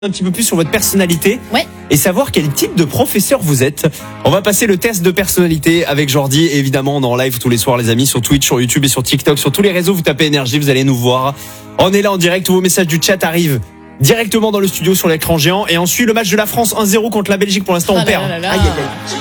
un petit peu plus sur votre personnalité Ouais. et savoir quel type de professeur vous êtes. On va passer le test de personnalité avec Jordi, évidemment on est en live tous les soirs les amis, sur Twitch, sur YouTube et sur TikTok, sur tous les réseaux, vous tapez énergie, vous allez nous voir. On est là en direct, tous vos messages du chat arrivent directement dans le studio sur l'écran géant et on suit le match de la France 1-0 contre la Belgique. Pour l'instant on perd. Là là là. Aïe, aïe, aïe.